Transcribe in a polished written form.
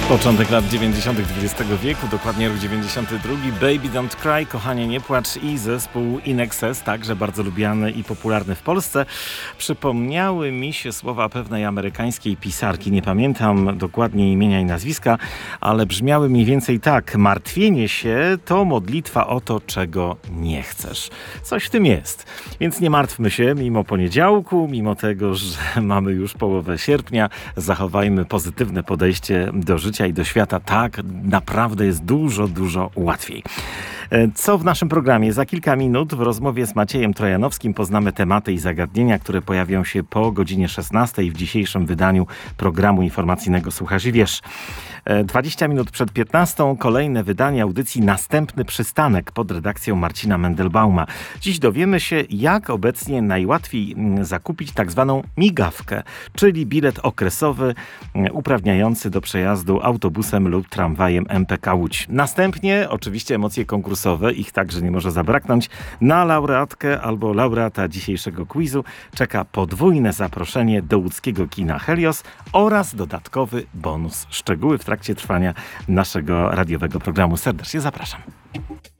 Początek lat 90. XX wieku, dokładnie rok 92. Baby Don't Cry, Kochanie nie płacz i zespół In Excess, także bardzo lubiany i popularny w Polsce. Przypomniały mi się słowa pewnej amerykańskiej pisarki. Nie pamiętam dokładnie imienia i nazwiska, ale brzmiały mniej więcej tak. Martwienie się to modlitwa o to, czego nie chcesz. Coś w tym jest. Więc nie martwmy się mimo poniedziałku, mimo tego, że mamy już połowę sierpnia. Zachowajmy pozytywne podejście do życia i do świata. Tak, naprawdę jest dużo łatwiej. Co w naszym programie? Za kilka minut w rozmowie z Maciejem Trojanowskim poznamy tematy i zagadnienia, które pojawią się po godzinie 16 w dzisiejszym wydaniu programu informacyjnego Słuchasz i Wiesz. 20 minut przed 15 kolejne wydanie audycji Następny Przystanek pod redakcją Marcina Mendelbauma. Dziś dowiemy się, jak obecnie najłatwiej zakupić tak zwaną migawkę, czyli bilet okresowy uprawniający do przejazdu autobusem lub tramwajem MPK Łódź. Następnie oczywiście emocje konkursowe, ich także nie może zabraknąć. Na laureatkę albo laureata dzisiejszego quizu czeka podwójne zaproszenie do łódzkiego kina Helios oraz dodatkowy bonus. Szczegóły w trakcie trwania naszego radiowego programu. Serdecznie zapraszam.